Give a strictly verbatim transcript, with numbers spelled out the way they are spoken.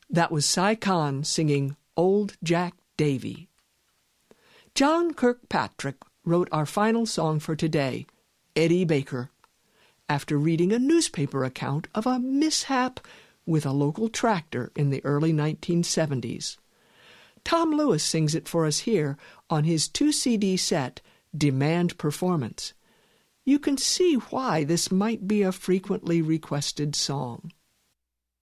That was Cy Kahn singing Old Jack Davy. John Kirkpatrick wrote our final song for today, Eddie Baker, after reading a newspaper account of a mishap with a local tractor in the early nineteen seventies. Tom Lewis sings it for us here on his two C D set, Demand Performance. You can see why this might be a frequently requested song.